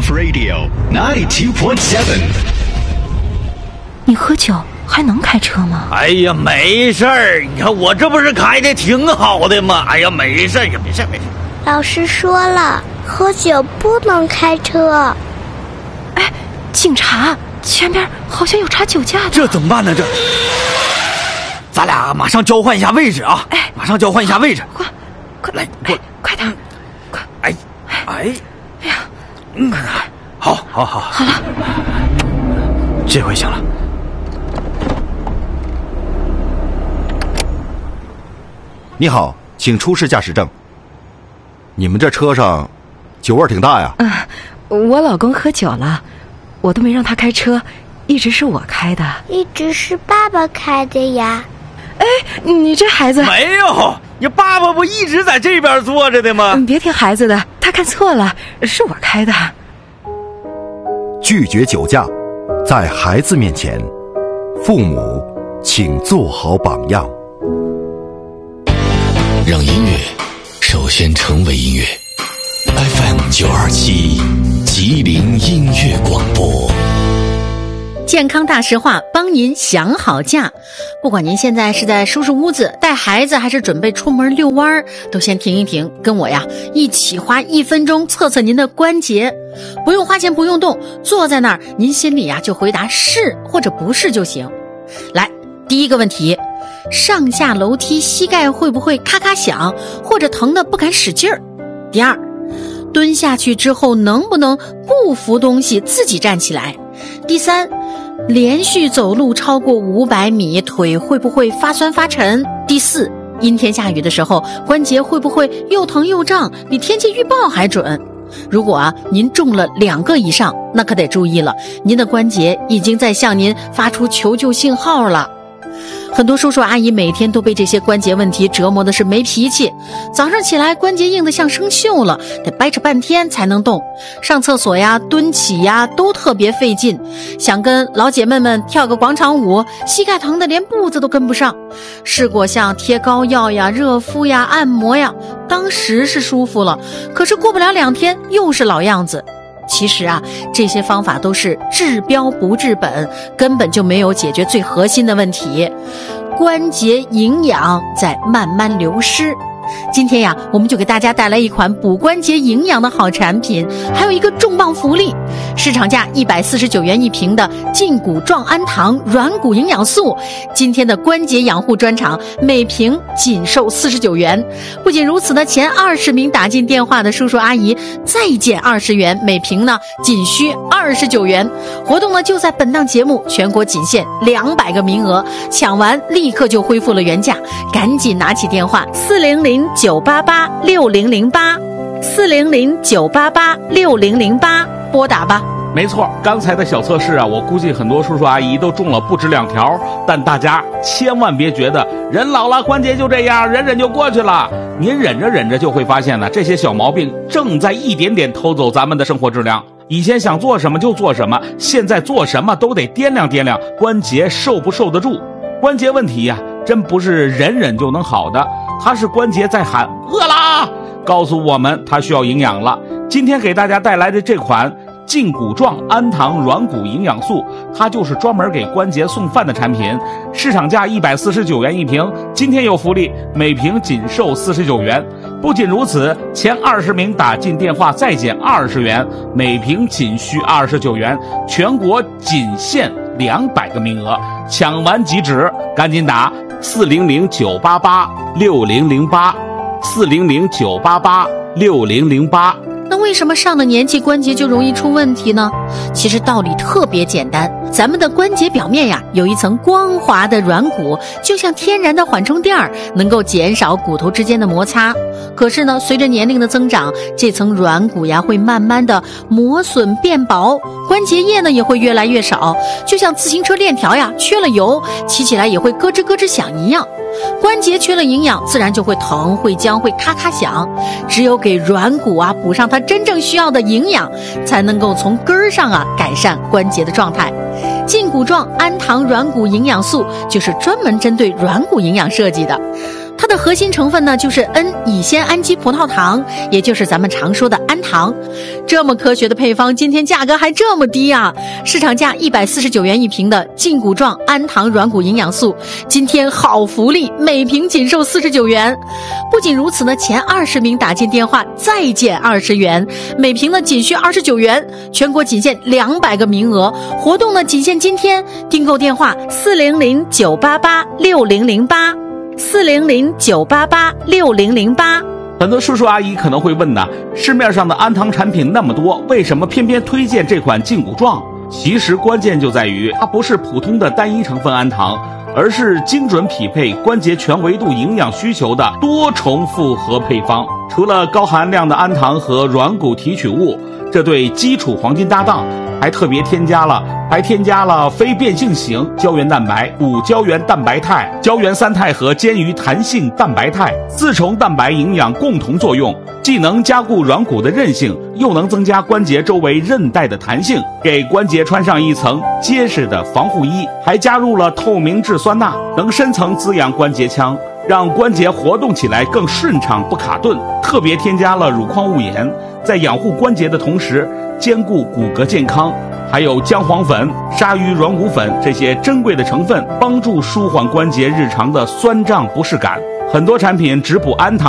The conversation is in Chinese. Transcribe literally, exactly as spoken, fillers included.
Love Radio ninety-two point seven。 你喝酒还能开车吗？ 哎呀，没事儿，你看我这不是开的挺好的吗？哎呀，没事儿，没事儿，没事儿。 老师说了，喝酒不能开车。 哎，警察，前边好像有查酒驾的。 这怎么办呢？这，咱俩马上交换一下位置啊！ 哎， 马上交换一下位置。 快，快来，过来， 快点，快！ 哎，哎， 哎呀， 嗯，好，好，好， 好了， 这回行了。 你好，请出示驾驶证。你们这车上酒味挺大呀。 嗯，我老公喝酒了，我都没让他开车，一直是我开的。 一直是爸爸开的呀。 哎，你这孩子。 没有，你爸爸不一直在这边坐着的吗？ 你别听孩子的，他看错了，是我开的。 拒绝酒驾，在孩子面前，父母请做好榜样。 让音乐首先成为音乐。 F M 九二七吉林音乐广播， 健康大实话，帮您想好假。不管您现在是在收拾屋子、带孩子，还是准备出门遛弯儿，都先停一停，跟我呀一起花一分钟测测您的关节。不用花钱，不用动，坐在那儿，您心里呀就回答是或者不是就行。来，第一个问题，上下楼梯膝盖会不会咔咔响，或者疼得不敢使劲儿？第二，蹲下去之后能不能不扶东西自己站起来？第三，连续走路超过五百米，腿会不会发酸发沉？第四，阴天下雨的时候，关节会不会又疼又胀，比天气预报还准？如果啊您中了两个以上，那可得注意了，您的关节已经在向您发出求救信号了。很多叔叔阿姨每天都被这些关节问题折磨的是没脾气，早上起来关节硬得像生锈了，得掰扯半天才能动，上厕所呀蹲起呀都特别费劲，想跟老姐妹们跳个广场舞，膝盖疼得连步子都跟不上。试过像贴膏药呀、热敷呀、按摩呀，当时是舒服了，可是过不了两天又是老样子。其实啊，这些方法都是治标不治本，根本就没有解决最核心的问题，关节营养在慢慢流失。今天呀，我们就给大家带来一款补关节营养的好产品，还有一个重磅福利，市场价一百四十九元一瓶的胫骨状氨糖软骨营养素，今天的关节养护专场每瓶仅售四十九元。不仅如此呢，前二十名打进电话的叔叔阿姨再减二十元，每瓶呢仅需二十九元。活动呢就在本档节目，全国仅限两百个名额，抢完立刻就恢复了原价，赶紧拿起电话四零零九八八六零零八四零零九八八六零零八拨打吧。 没错，刚才的小测试啊，我估计很多叔叔阿姨都中了不止两条，但大家千万别觉得人老了关节就这样，忍忍就过去了。您忍着忍着就会发现呢，这些小毛病正在一点点偷走咱们的生活质量。以前想做什么就做什么，现在做什么都得掂量掂量关节受不受得住。关节问题呀、啊，真不是忍忍就能好的，它是关节在喊饿啦，告诉我们它需要营养了。今天给大家带来的这款胫骨状氨糖软骨营养素，它就是专门给关节送饭的产品，市场价一百四十九元一瓶，今天有福利，每瓶仅售四十九元。不仅如此，前二十名打进电话再减二十元，每瓶仅需二十九元，全国仅限两百个名额，抢完即止，赶紧打四零零九八八六零零八四零零九八八六零零八。 那为什么上了年纪关节就容易出问题呢？其实道理特别简单，咱们的关节表面呀有一层光滑的软骨，就像天然的缓冲垫儿，能够减少骨头之间的摩擦。可是呢，随着年龄的增长，这层软骨呀会慢慢的磨损变薄，关节液呢也会越来越少，就像自行车链条呀缺了油，骑起来也会咯吱咯吱响一样。关节缺了营养，自然就会疼、会僵、会咔咔响。只有给软骨啊补上它真正需要的营养，才能够从根儿上啊改善关节的状态。胫骨状氨糖软骨营养素就是专门针对软骨营养设计的。 它的核心成分呢就是 N 乙酰氨基葡萄糖，也就是咱们常说的氨糖。这么科学的配方，今天价格还这么低啊！市场价一百四十九元一瓶的胫骨状氨糖软骨营养素，今天好福利，每瓶仅售四十九元。不仅如此呢，前二十名打进电话再减二十元，每瓶呢仅需二十九元，全国仅限两百个名额，活动呢仅限今天，订购电话四零零九八八六零零八。四零零九八八六零零八。 很多叔叔阿姨可能会问呢，市面上的氨糖产品那么多，为什么偏偏推荐这款胫骨状？其实关键就在于它不是普通的单一成分氨糖，而是精准匹配关节全维度营养需求的多重复合配方。除了高含量的氨糖和软骨提取物，这对基础黄金搭档，还特别添加了还添加了非变性型胶原蛋白、五胶原蛋白肽、胶原三肽和坚鱼弹性蛋白肽，四重蛋白营养共同作用，既能加固软骨的韧性，又能增加关节周围韧带的弹性，给关节穿上一层结实的防护衣。还加入了透明质酸钠，能深层滋养关节腔，让关节活动起来更顺畅不卡顿。特别添加了乳矿物盐，在养护关节的同时兼顾骨骼健康。还有姜黄粉、鲨鱼软骨粉这些珍贵的成分，帮助舒缓关节日常的酸胀不适感。很多产品只补氨糖